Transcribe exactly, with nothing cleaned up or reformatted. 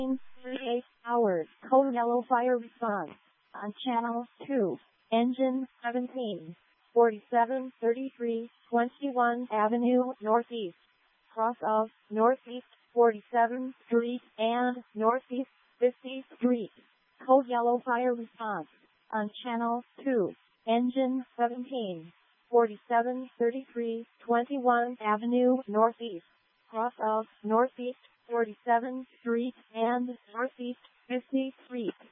thirty-eight hours code yellow fire response on channel two, engine seventeen, forty-seven thirty-three twenty-one Avenue Northeast, cross of Northeast forty-seventh Street and Northeast fiftieth Street, code yellow fire response on channel two, engine seventeen, forty-seven thirty-three twenty-one Avenue Northeast, cross of Northeast forty-seventh Street and Northeast fiftieth Street.